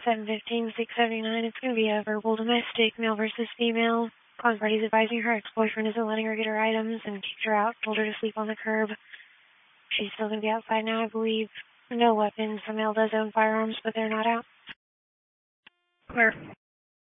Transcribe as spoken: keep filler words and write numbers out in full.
seven fifteen, six seventy-nine. It's going to be a verbal domestic, male versus female. Calling parties advising her ex-boyfriend isn't letting her get her items and kicked her out, told her to sleep on the curb. She's still going to be outside now, I believe. No weapons. The male does own firearms, but they're not out. Clear.